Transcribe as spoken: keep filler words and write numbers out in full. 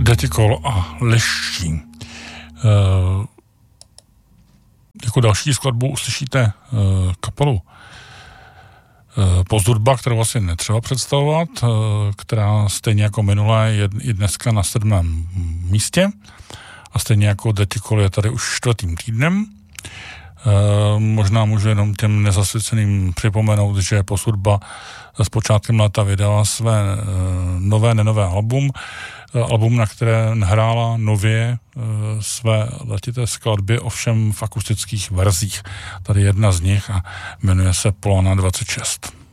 Detikol a Liští. Uh, jako další skladbu uslyšíte uh, kapelu uh, Pozdudba, kterou asi netřeba představovat, uh, která stejně jako minulé je, je dneska na sedmém místě a stejně jako Detikol je tady už čtvrtým týdnem. Uh, možná můžu jenom těm nezasvěceným připomenout, že Pozdudba s počátkem léta vydala své uh, nové, nenové album, album, na které nahrála nově e, své letité skladby, ovšem v akustických verzích. Tady jedna z nich a jmenuje se Polana dvacet šest.